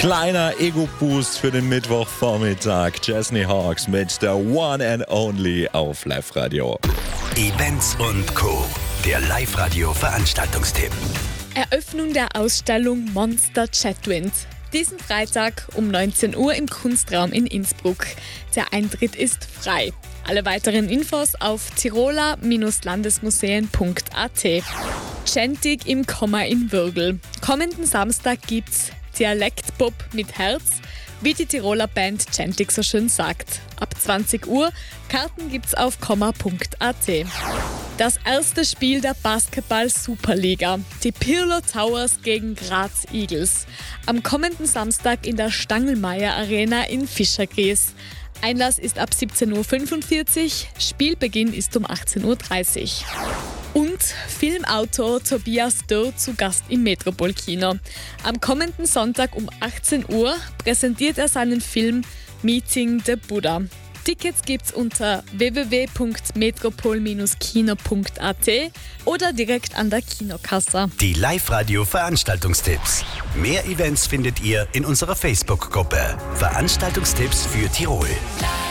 Kleiner Ego-Boost für den Mittwochvormittag. Chesney Hawks mit der One and Only auf Live-Radio. Events und Co. Der Live-Radio-Veranstaltungstipp. Eröffnung der Ausstellung Monster Chatwind. Diesen Freitag um 19 Uhr im Kunstraum in Innsbruck. Der Eintritt ist frei. Alle weiteren Infos auf tiroler-landesmuseen.at. Chantig im Komma in Würgl. Kommenden Samstag gibt's Dialektpop mit Herz, wie die Tiroler Band Chantig so schön sagt. Ab 20 Uhr, Karten gibt's auf komma.at. Das erste Spiel der Basketball-Superliga. Die Pirlo Towers gegen Graz Eagles. Am kommenden Samstag in der Stangelmeier Arena in Fischergries. Einlass ist ab 17.45 Uhr, Spielbeginn ist um 18.30 Uhr. Und Filmautor Tobias Dörr zu Gast im Metropol-Kino. Am kommenden Sonntag um 18 Uhr präsentiert er seinen Film Meeting the Buddha. Tickets gibt's unter www.metropol-kino.at oder direkt an der Kinokasse. Die Live-Radio-Veranstaltungstipps. Mehr Events findet ihr in unserer Facebook-Gruppe. Veranstaltungstipps für Tirol.